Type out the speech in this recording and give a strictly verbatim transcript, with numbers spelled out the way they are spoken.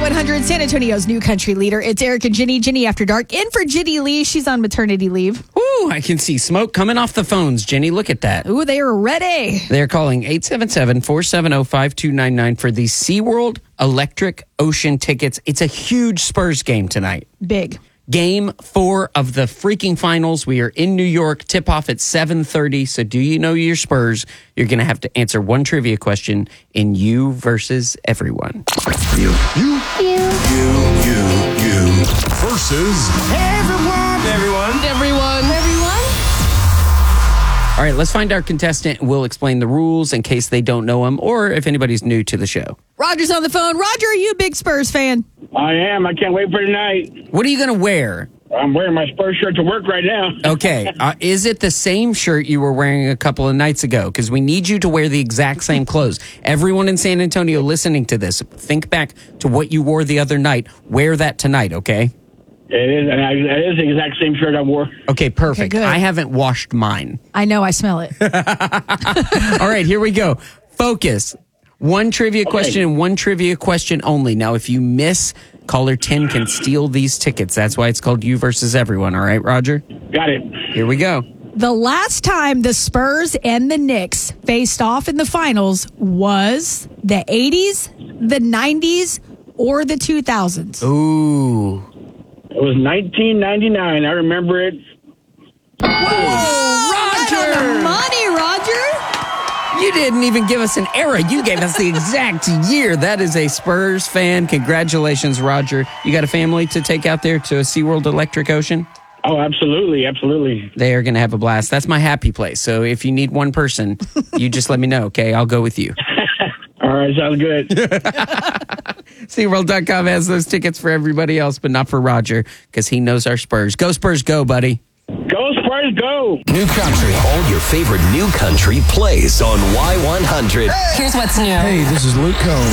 one hundred, San Antonio's new country leader. It's Eric and Ginny. Ginny After Dark. In for Ginny Lee. She's on maternity leave. Ooh, I can see smoke coming off the phones, Ginny. Look at that. Ooh, they are ready. They're calling eight seven seven, four seven zero, five two nine nine for the SeaWorld Electric Ocean tickets. It's a huge Spurs game tonight. Big. Game four of the freaking finals. We are in New York. Tip off at seven thirty. So do you know your Spurs? You're going to have to answer one trivia question in you versus everyone. You. You. You. You. You. You. Versus everyone. Everyone. Everyone. Everyone. All right, let's find our contestant. We'll explain the rules in case they don't know them or if anybody's new to the show. Roger's on the phone. Roger, are you a big Spurs fan? I am. I can't wait for tonight. What are you going to wear? I'm wearing my Spurs shirt to work right now. Okay. Uh, is it the same shirt you were wearing a couple of nights ago? Because we need you to wear the exact same clothes. Everyone in San Antonio listening to this, think back to what you wore the other night. Wear that tonight, okay? It is, and I, it is the exact same shirt I wore. Okay, perfect. Okay, good. I haven't washed mine. I know. I smell it. All right, here we go. Focus. One trivia Okay. question and one trivia question only. Now, if you miss, caller ten can steal these tickets. That's why it's called You versus Everyone. All right, Roger? Got it. Here we go. The last time the Spurs and the Knicks faced off in the finals was the eighties, the nineties, or the two thousands. Ooh. It was nineteen ninety-nine. I remember it. Whoa, Right on the money, Roger. You didn't even give us an era. You gave us the exact year. That is a Spurs fan. Congratulations, Roger. You got a family to take out there to SeaWorld Electric Ocean? Oh, absolutely. Absolutely. They are going to have a blast. That's my happy place. So if you need one person, you just let me know, okay? I'll go with you. All right. Sounds good. SeaWorld dot com has those tickets for everybody else, but not for Roger, because he knows our Spurs. Go Spurs, go, buddy. Go Spurs, go. New country. All your favorite new country plays on Y one hundred. Here's what's new. Hey, this is Luke Combs.